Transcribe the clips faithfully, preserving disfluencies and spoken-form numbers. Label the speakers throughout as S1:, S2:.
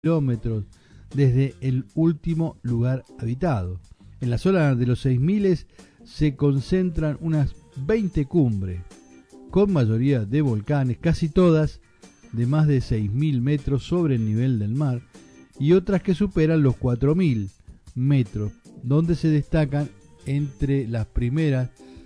S1: kilómetros desde el último lugar habitado. En la zona de los seis mil se concentran unas veinte cumbres, con mayoría de volcanes, casi todas de más de seis mil metros sobre el nivel del mar, y otras que superan los cuatro mil metros, donde se destacan entre las primeras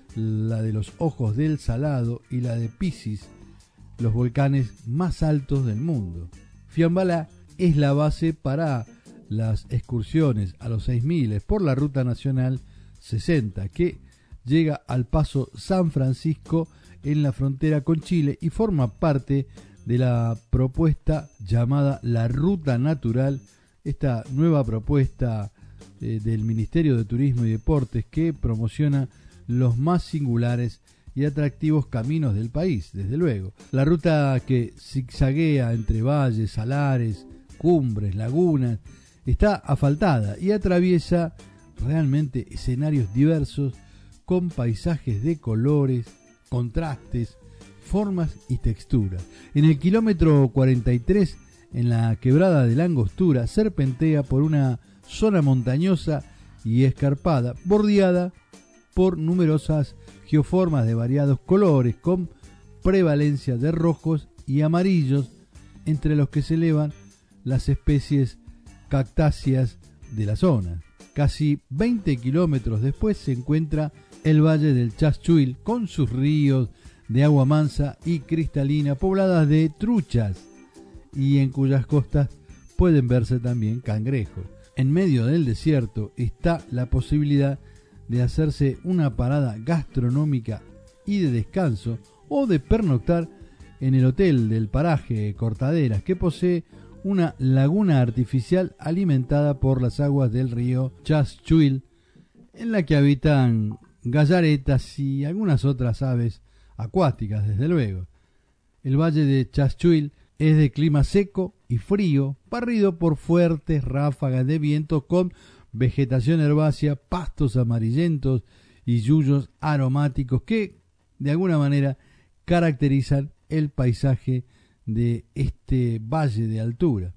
S1: la de los Ojos del Salado y la de Piscis, los volcanes más altos del mundo. Fiambalá es la base para las excursiones a los seis mil por la Ruta Nacional sesenta, que llega al Paso San Francisco en la frontera con Chile y forma parte de la propuesta llamada la Ruta Natural, esta nueva propuesta eh, del Ministerio de Turismo y Deportes que promociona los más singulares y atractivos caminos del país, desde luego. La ruta, que zigzaguea entre valles, salares, cumbres, lagunas, está asfaltada y atraviesa realmente escenarios diversos con paisajes de colores, contrastes, formas y texturas. En el kilómetro cuarenta y tres, en la quebrada de la Angostura, serpentea por una zona montañosa y escarpada, bordeada por numerosas geoformas de variados colores, con prevalencia de rojos y amarillos, entre los que se elevan las especies cactáceas de la zona. Casi veinte kilómetros después se encuentra el valle del Chaschuil, con sus ríos de agua mansa y cristalina, pobladas de truchas, y en cuyas costas pueden verse también cangrejos. En medio del desierto está la posibilidad de hacerse una parada gastronómica y de descanso, o de pernoctar en el hotel del paraje Cortaderas, que posee una laguna artificial alimentada por las aguas del río Chaschuil, en la que habitan gallaretas y algunas otras aves acuáticas, desde luego. El valle de Chaschuil es de clima seco y frío, barrido por fuertes ráfagas de viento, con vegetación herbácea, pastos amarillentos y yuyos aromáticos que de alguna manera caracterizan el paisaje de este valle de altura.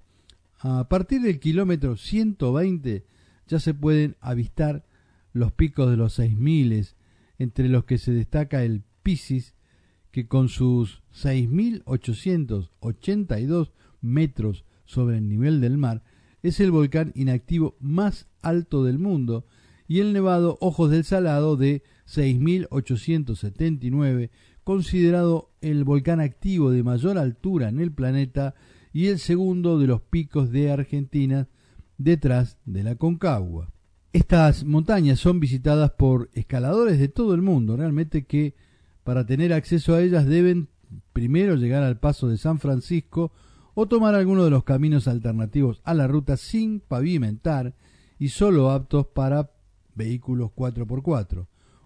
S1: A partir del kilómetro ciento veinte ya se pueden avistar los picos de los seis mil, entre los que se destaca el Piscis, que con sus seis mil ochocientos ochenta y dos metros sobre el nivel del mar es el volcán inactivo más alto del mundo, y el nevado Ojos del Salado de seis mil ochocientos setenta y nueve, considerado el volcán activo de mayor altura en el planeta y el segundo de los picos de Argentina, detrás de la Concagua. Estas montañas son visitadas por escaladores de todo el mundo, realmente, que para tener acceso a ellas deben primero llegar al Paso de San Francisco o tomar alguno de los caminos alternativos a la ruta sin pavimentar y solo aptos para vehículos cuatro por cuatro.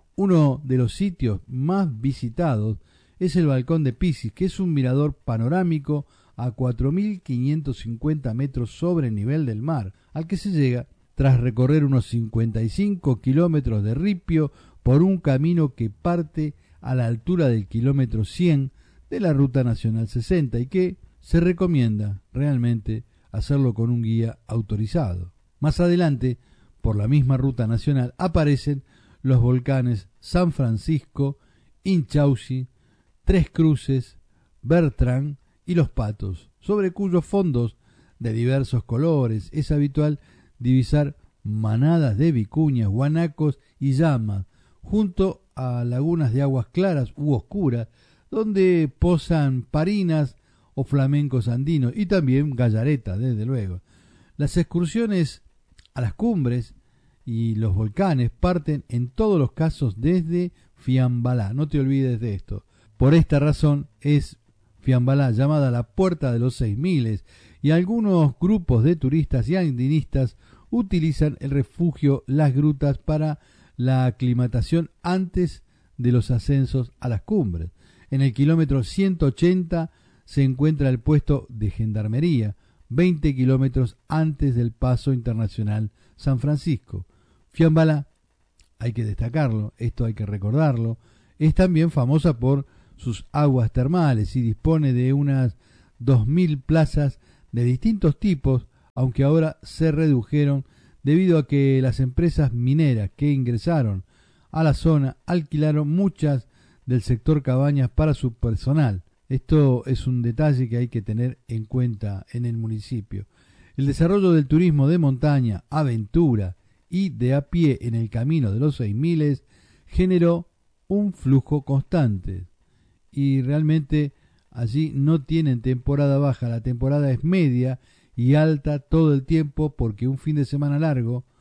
S1: Uno de los sitios más visitados es el Balcón de Piscis, que es un mirador panorámico a cuatro mil quinientos cincuenta metros sobre el nivel del mar, al que se llega tras recorrer unos cincuenta y cinco kilómetros de ripio por un camino que parte a la altura del kilómetro cien de la Ruta Nacional sesenta, y que se recomienda realmente hacerlo con un guía autorizado. Más adelante, por la misma Ruta Nacional, aparecen los volcanes San Francisco, Inchausti, Tres Cruces, Bertrán y Los Patos, sobre cuyos fondos de diversos colores es habitual divisar manadas de vicuñas, guanacos y llamas, junto a lagunas de aguas claras u oscuras, donde posan parinas o flamencos andinos, y también gallaretas, desde luego. Las excursiones a las cumbres y los volcanes parten en todos los casos desde Fiambalá, no te olvides de esto. Por esta razón es Fiambalá llamada la Puerta de los Seis Miles, y algunos grupos de turistas y andinistas utilizan el refugio Las Grutas para la aclimatación antes de los ascensos a las cumbres. En el kilómetro ciento ochenta se encuentra el puesto de gendarmería, veinte kilómetros antes del Paso Internacional San Francisco. Fiambalá, hay que destacarlo, esto hay que recordarlo, es también famosa por sus aguas termales y dispone de unas dos mil plazas de distintos tipos aunque ahora se redujeron debido a que las empresas mineras que ingresaron a la zona alquilaron muchas del sector cabañas para su personal. Esto es un detalle que hay que tener en cuenta en el municipio. El desarrollo del turismo de montaña, aventura y de a pie en el camino de los seis miles generó un flujo constante. Y realmente allí no tienen temporada baja, la temporada es media y alta todo el tiempo porque un fin de semana largo